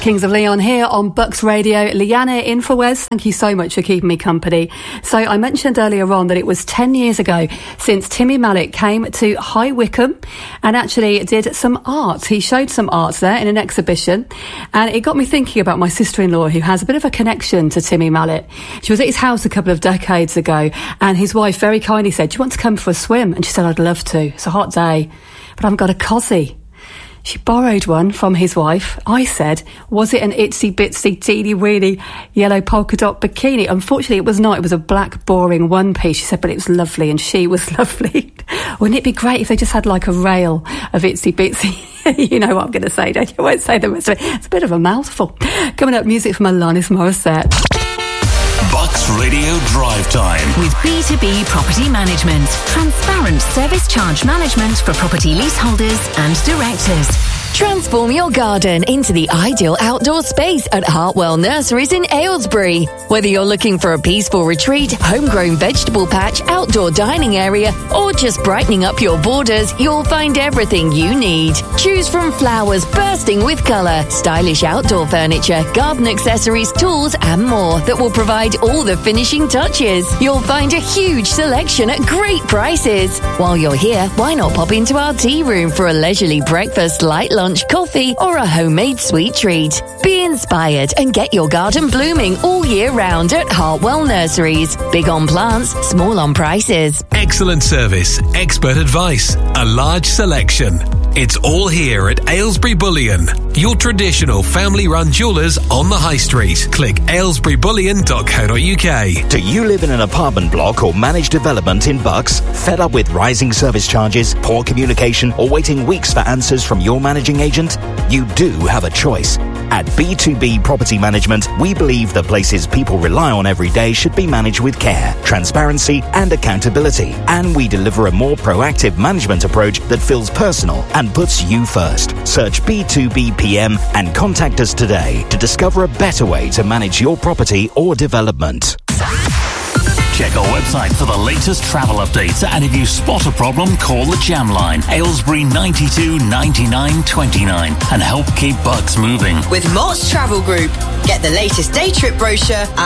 Kings of Leon here on Bucks Radio. Leanna in for Wes. Thank you so much for keeping me company. So I mentioned earlier on that it was 10 years ago since Timmy Malik came to High Wycombe and actually did some art. He showed some art there in an exhibition, and it got me thinking about my sister-in-law, who has a bit of a connection to Timmy Malik. She was at his house a couple of decades ago, and his wife very kindly said, "Do you want to come for a swim?" And she said, "I'd love to. It's a hot day, but I haven't got a cossie." She borrowed one from his wife. I said, "Was it an itsy bitsy teeny weeny yellow polka dot bikini?" Unfortunately, it was not. It was a black boring one piece. She said, but it was lovely, and she was lovely. Wouldn't it be great if they just had like a rail of itsy bitsy? You know what I'm going to say, don't you? I won't say the rest of it. It's a bit of a mouthful. Coming up, music from Alanis Morissette. Bucks Radio Drive Time with B2B Property Management. Transparent service charge management for property leaseholders and directors. Transform your garden into the ideal outdoor space at Hartwell Nurseries in Aylesbury. Whether you're looking for a peaceful retreat, homegrown vegetable patch, outdoor dining area, or just brightening up your borders, you'll find everything you need. Choose from flowers bursting with colour, stylish outdoor furniture, garden accessories, tools, and more that will provide all the finishing touches. You'll find a huge selection at great prices. While you're here, why not pop into our tea room for a leisurely breakfast, light lunch, coffee, or a homemade sweet treat. Be inspired and get your garden blooming all year round at Hartwell Nurseries. Big on plants, small on prices. Excellent service, expert advice, a large selection. It's all here at Aylesbury Bullion, your traditional family-run jewellers on the high street. Click aylesburybullion.co.uk. Do you live in an apartment block or managed development in Bucks? Fed up with rising service charges, poor communication, or waiting weeks for answers from your managing agent? You do have a choice. At B2B Property Management, we believe the places people rely on every day should be managed with care, transparency, and accountability. And we deliver a more proactive management approach that feels personal and puts you first. Search B2B PM and contact us today to discover a better way to manage your property or development. Check our website for the latest travel updates, and if you spot a problem, call the Jam Line, Aylesbury 92 99 29, and help keep Bucks moving. With March Travel Group, get the latest day trip brochure at